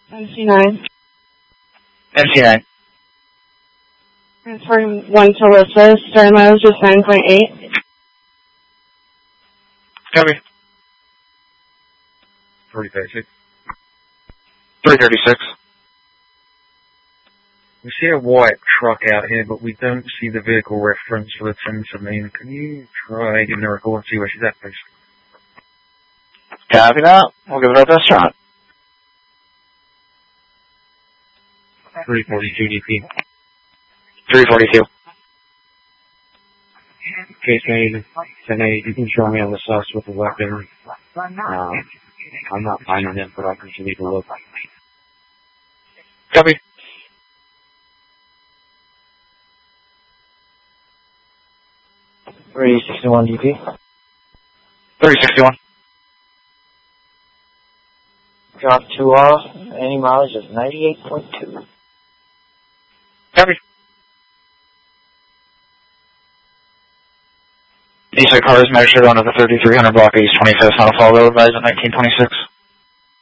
MC9. MC9. Transferring 1 to Alyssa. Starting mileage is 9.8. Copy. 336. 336. We see a white truck out here, but we don't see the vehicle reference for the 1017. Can you try giving her a call and see where she's at, please? Copy that. We'll give it our best shot. 342 DP. 342. Case made 10-8. You can show me on the sus with the weapon. I'm not finding him, but I can continue to look. Copy. .361 DP. 361. Drop 2 off. Any mileage is 98.2. Copy. These car is measured on the 3300 block East 25th on a fall road, rise at 1926.